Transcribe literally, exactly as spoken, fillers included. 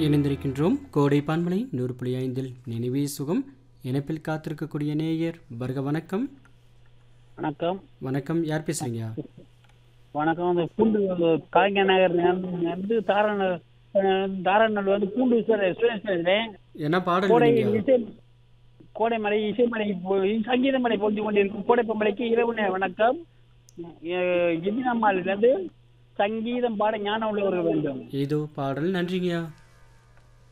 இணைந்திருக்கின்றோம் கோடை பான்மலை நூறு புள்ளி ஐந்தில் நினைவே சுகம் இணைப்பில் காத்திருக்கக்கூடிய நேயர் வருக வணக்கம். வணக்கம். வணக்கம், யார் பேசுறீங்க? வணக்கம். அந்த பூண்டு கலைஞர் நகர் வந்து தாரான தாராநல் வந்து பூண்டு சுரேஷ் பேசுறேன். என்ன பாடல் கோடை வேணுங்க? இசை கோடைமலை இசைமலை சங்கீதமலை பொழுது கொண்டிருக்கும் கோடை பொம்பளைக்கு இரவு நேர வணக்கம். எதினம்மாளிலிருந்து சங்கீதம் பாட ஞானம் உள்ளவர்கள் வேண்டும். ஏதோ பாடல். நன்றிங்க.